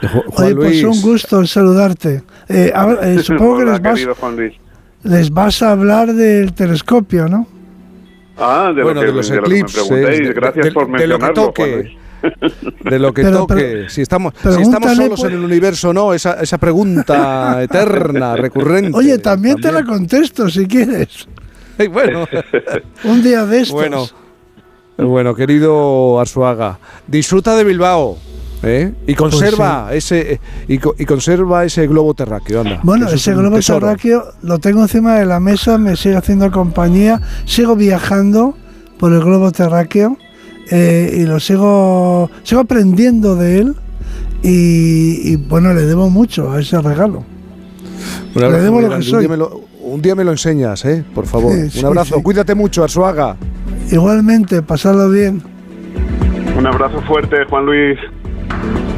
Juan Oye, pues Luis. un gusto en saludarte. Supongo que Hola, querido Juan Luis. les vas a hablar del telescopio, ¿no? De los eclipses, Gracias por de lo que mencionarlo, Juan Luis. toque. De lo que Pero toque. Si estamos pregúntale solos por- en el universo, ¿no? Esa pregunta eterna, recurrente. Oye, también te la contesto si quieres. Ay, bueno. Un día de estos. Bueno, querido Arzuaga, disfruta de Bilbao, ¿eh? Y conserva ese globo terráqueo, anda. Bueno, que eso ese es un globo tesoro. terráqueo lo tengo encima de la mesa, me sigue haciendo compañía, sigo viajando por el globo terráqueo y lo sigo aprendiendo de él y bueno, le debo mucho a ese regalo. Un abrazo Le debo muy lo que grande. soy. Un día me lo enseñas, por favor. Sí, Un abrazo. sí. Cuídate mucho, Arzuaga. Igualmente, pasarlo bien. Un abrazo fuerte, Juan Luis.